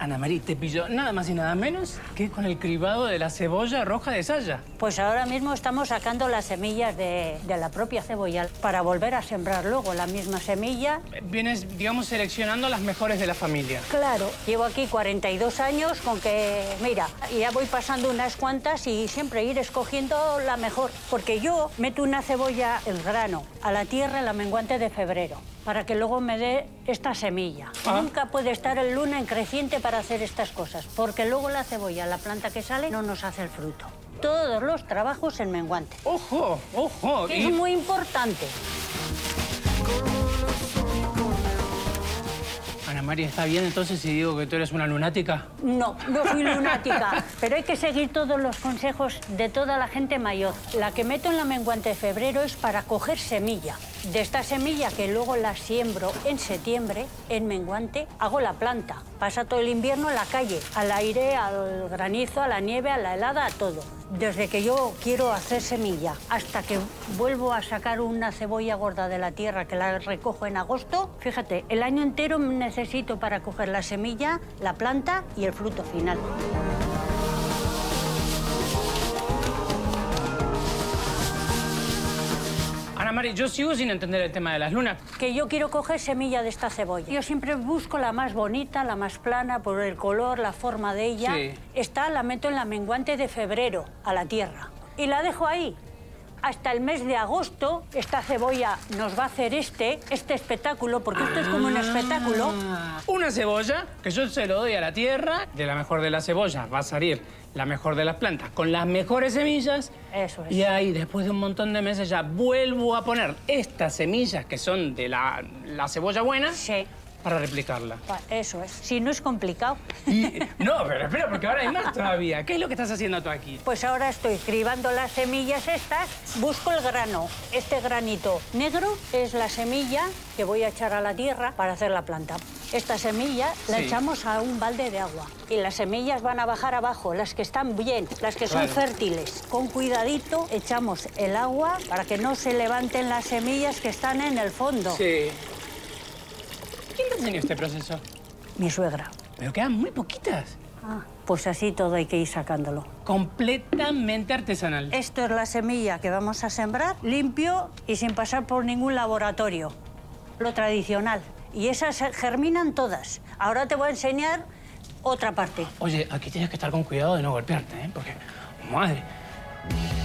Ana María, te pilló nada más y nada menos que con el cribado de la cebolla roja de Saya. Pues ahora mismo estamos sacando las semillas de la propia cebolla para volver a sembrar luego la misma semilla. Vienes, digamos, seleccionando las mejores de la familia. Claro, llevo aquí 42 años con que, mira, ya voy pasando unas cuantas y siempre ir escogiendo la mejor. Porque yo meto una cebolla, el grano, a la tierra en la menguante de febrero, para que luego me dé esta semilla. Nunca puede estar el luna en creciente para hacer estas cosas, porque luego la cebolla, la planta que sale, no nos hace el fruto. Todos los trabajos en menguante. ¡Ojo, ojo! Es muy importante. Ana María, ¿está bien entonces si digo que tú eres una lunática? No, no soy lunática, pero hay que seguir todos los consejos de toda la gente mayor. La que meto en la menguante de febrero es para coger semilla. De esta semilla que luego la siembro en septiembre, en menguante, hago la planta. Pasa todo el invierno en la calle, al aire, al granizo, a la nieve, a la helada, a todo. Desde que yo quiero hacer semilla hasta que vuelvo a sacar una cebolla gorda de la tierra que la recojo en agosto, fíjate, el año entero necesito para coger la semilla, la planta y el fruto final. Ana María, yo sigo sin entender el tema de las lunas. Que yo quiero coger semilla de esta cebolla. Yo siempre busco la más bonita, la más plana, por el color, la forma de ella. Sí. Esta la meto en la menguante de febrero a la tierra y la dejo ahí. Hasta el mes de agosto, esta cebolla nos va a hacer este espectáculo, porque esto es como un espectáculo. Una cebolla que yo se lo doy a la tierra, de la mejor de las cebollas va a salir la mejor de las plantas, con las mejores semillas. Eso es. Y ahí, después de un montón de meses, ya vuelvo a poner estas semillas que son de la cebolla buena. Sí. Para replicarla. Eso es. Si no es complicado. No, pero espera, porque ahora hay más todavía. ¿Qué es lo que estás haciendo tú aquí? Pues ahora estoy cribando las semillas estas, busco el grano. Este granito negro es la semilla que voy a echar a la tierra para hacer la planta. Esta semilla la echamos a un balde de agua y las semillas van a bajar abajo, las que están bien, las que son fértiles. Con cuidadito echamos el agua para que no se levanten las semillas que están en el fondo. Sí. ¿Quién te enseñó este proceso? Mi suegra. Pero quedan muy poquitas. Pues así todo hay que ir sacándolo. Completamente artesanal. Esto es la semilla que vamos a sembrar, limpio y sin pasar por ningún laboratorio. Lo tradicional. Y esas germinan todas. Ahora te voy a enseñar otra parte. Oye, aquí tienes que estar con cuidado de no golpearte, ¿eh? Porque, madre,